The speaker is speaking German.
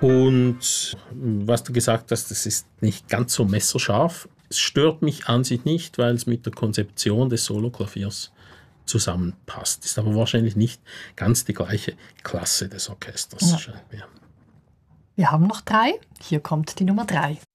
Und was du gesagt hast, das ist nicht ganz so messerscharf. Es stört mich an sich nicht, weil es mit der Konzeption des Soloklaviers zusammenpasst. Ist aber wahrscheinlich nicht ganz die gleiche Klasse des Orchesters. Ja. Wir haben noch 3. Hier kommt die Nummer 3.